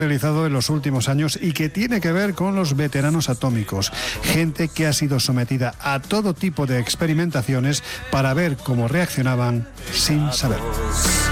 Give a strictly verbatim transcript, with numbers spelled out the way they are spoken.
realizado en los últimos años y que tiene que ver con los veteranos atómicos, gente que ha sido sometida a todo tipo de experimentaciones para ver cómo reaccionaban sin saberlo.